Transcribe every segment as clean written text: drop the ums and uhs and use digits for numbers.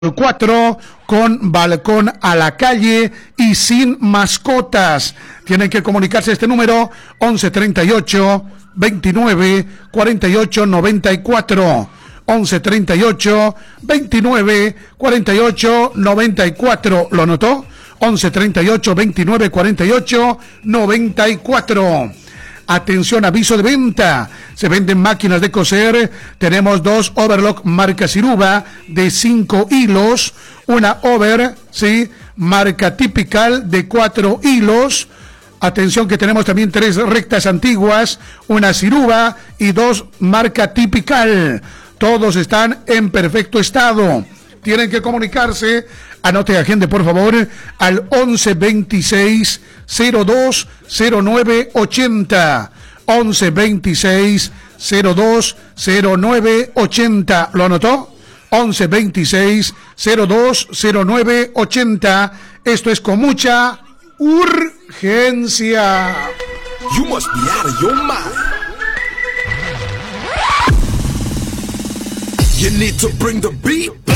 4 con balcón a la calle y sin mascotas. Tienen que comunicarse a este número 1138 29 48 94. 1138 29 48 94. ¿Lo anotó? 1138 29 48 94. Atención, aviso de venta. Se venden máquinas de coser. Tenemos 2 overlock marca Siruba de 5 hilos. Una over, sí, marca Typical de 4 hilos. Atención que tenemos también 3 rectas antiguas, una Siruba y 2 marca Typical. Todos están en perfecto estado. Tienen que comunicarse, anote agende por favor, al 1126 02 09 80. 1126 02 09 80. ¿Lo anotó? 1126 02 09 80. Esto es con mucha urgencia. You must be out of your mind. You need to bring the beat back.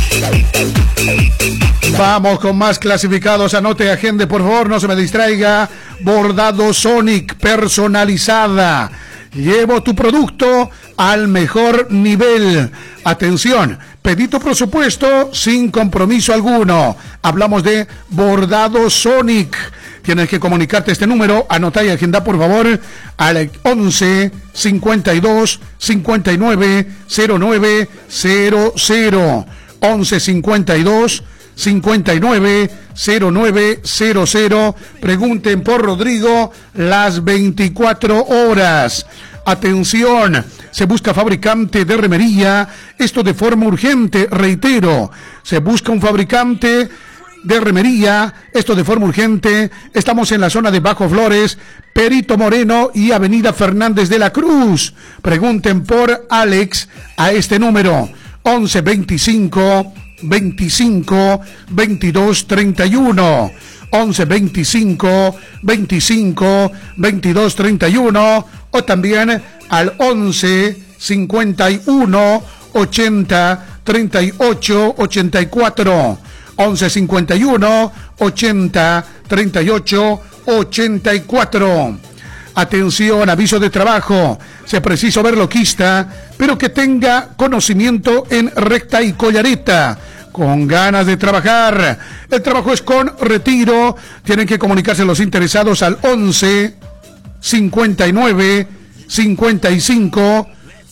Vamos con más clasificados. Anote agende, por favor, no se me distraiga. Bordado Sonic personalizada. Llevo tu producto al mejor nivel. Atención, pedí tu presupuesto sin compromiso alguno. Hablamos de Bordado Sonic. Tienes que comunicarte a este número, anota y agenda por favor, al 11 52 59 09 00. 11 52 59 09 00. Pregunten por Rodrigo las 24 horas. Atención, se busca fabricante de remería, esto de forma urgente, reitero, se busca un fabricante de remería, esto de forma urgente. Estamos en la zona de Bajo Flores, Perito Moreno y Avenida Fernández de la Cruz. Pregunten por Alex a este número 11 25 25 22 31. 11 25 25 22 31 o también al 11 51 80 38 84. 11 51 80 38 84. Atención, aviso de trabajo. Se precisa overloquista, pero que tenga conocimiento en recta y collareta, con ganas de trabajar. El trabajo es con retiro. Tienen que comunicarse los interesados al 11 59 55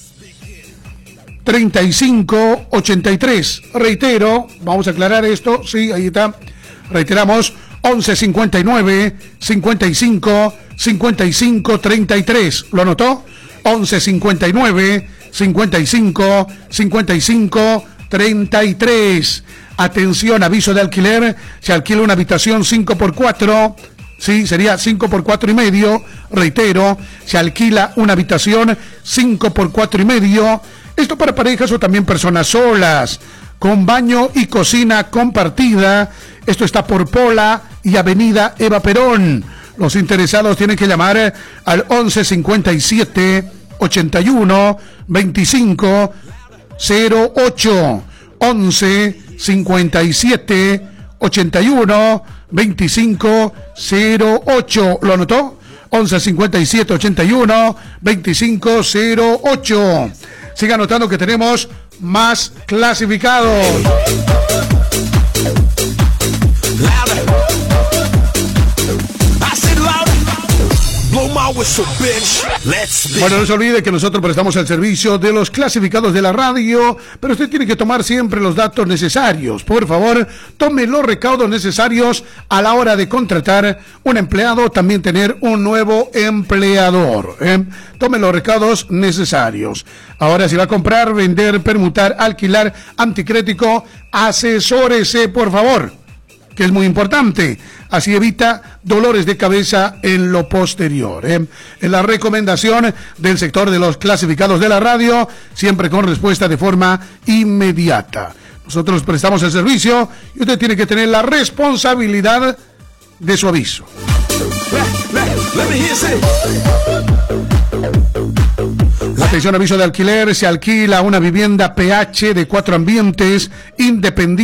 35 83. Reitero, vamos a aclarar esto. Sí, ahí está. Reiteramos, 11 59 55 55 33. ¿Lo anotó? 11 59 55 55 33. Atención, aviso de alquiler. Se alquila una habitación 5x4. Sí, sería 5x4 y medio. Reitero, se alquila una habitación 5x4 y medio. Esto para parejas o también personas solas, con baño y cocina compartida. Esto está por Pola y Avenida Eva Perón. Los interesados tienen que llamar al 11 57 81 25 08. 11 57 81 25 08. ¿Lo anotó? 11 57 81 25 08. Siga anotando que tenemos más clasificados. Bueno, no se olvide que nosotros prestamos el servicio de los clasificados de la radio, pero usted tiene que tomar siempre los datos necesarios. Por favor, tome los recaudos necesarios a la hora de contratar un empleado, también tener un nuevo empleador. Tome los recaudos necesarios. Ahora, si va a comprar, vender, permutar, alquilar, anticrético, asesórese, por favor, que es muy importante. Así evita dolores de cabeza en lo posterior. En la recomendación del sector de los clasificados de la radio, siempre con respuesta de forma inmediata. Nosotros prestamos el servicio y usted tiene que tener la responsabilidad de su aviso. Atención, aviso de alquiler. Se alquila una vivienda PH de 4 ambientes, independiente.